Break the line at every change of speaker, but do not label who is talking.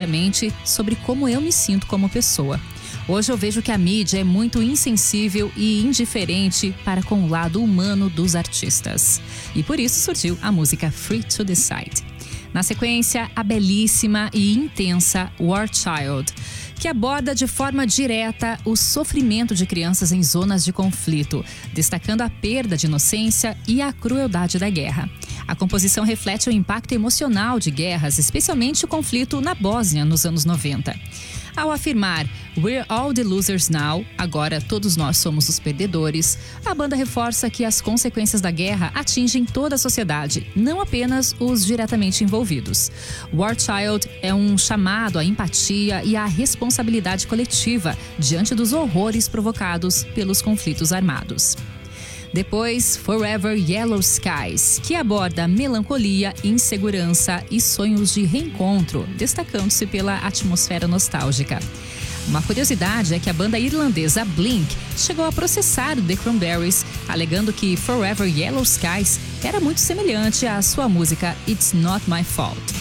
diariamente sobre como eu me sinto como pessoa. Hoje eu vejo que a mídia é muito insensível e indiferente para com o lado humano dos artistas. E por isso surgiu a música Free to Decide. Na sequência, a belíssima e intensa War Child, que aborda de forma direta o sofrimento de crianças em zonas de conflito, destacando a perda de inocência e a crueldade da guerra. A composição reflete o impacto emocional de guerras, especialmente o conflito na Bósnia nos anos 90. Ao afirmar "We're all the losers now", agora todos nós somos os perdedores, a banda reforça que as consequências da guerra atingem toda a sociedade, não apenas os diretamente envolvidos. War Child é um chamado à empatia e à responsabilidade coletiva diante dos horrores provocados pelos conflitos armados. Depois, Forever Yellow Skies, que aborda melancolia, insegurança e sonhos de reencontro, destacando-se pela atmosfera nostálgica. Uma curiosidade é que a banda irlandesa Blink chegou a processar The Cranberries, alegando que Forever Yellow Skies era muito semelhante à sua música It's Not My Fault.